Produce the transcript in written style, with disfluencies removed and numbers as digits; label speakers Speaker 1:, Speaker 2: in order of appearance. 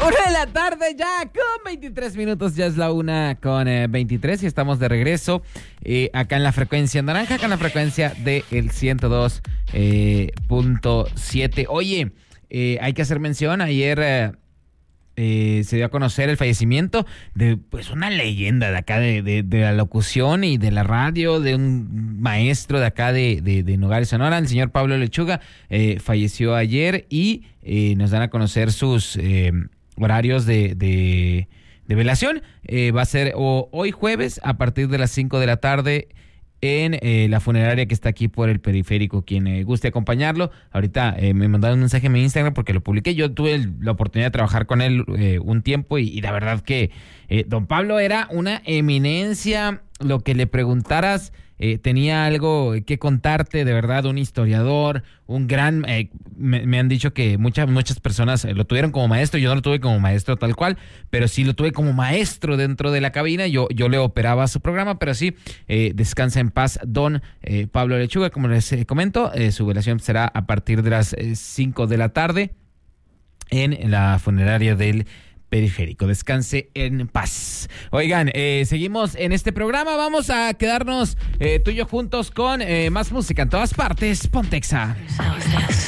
Speaker 1: 1:00 ya con 23 minutos, ya es la 1:23 y estamos de regreso acá en la frecuencia naranja, acá en la frecuencia del 102.7. Oye, hay que hacer mención, ayer se dio a conocer el fallecimiento de pues una leyenda de acá de la locución y de la radio, de un maestro de acá de Nogales, Sonora, el señor Pablo Lechuga. Falleció ayer y nos dan a conocer sus horarios de velación. Va a ser hoy jueves a partir de las 5 de la tarde en la funeraria que está aquí por el periférico. Quien guste acompañarlo, ahorita me mandaron un mensaje en mi Instagram porque lo publiqué. Yo tuve la oportunidad de trabajar con él un tiempo y la verdad que don Pablo era una eminencia. Lo que le preguntaras tenía algo que contarte, de verdad, un historiador, un gran... me han dicho que muchas personas lo tuvieron como maestro. Yo no lo tuve como maestro tal cual, pero sí lo tuve como maestro dentro de la cabina. Yo le operaba su programa, pero sí, descansa en paz don Pablo Lechuga. Como les comento, su velación será a partir de las 5 de la tarde en la funeraria del periférico. Descanse en paz. Oigan, seguimos en este programa. Vamos a quedarnos tú y yo juntos con más música en todas partes. Pontexa.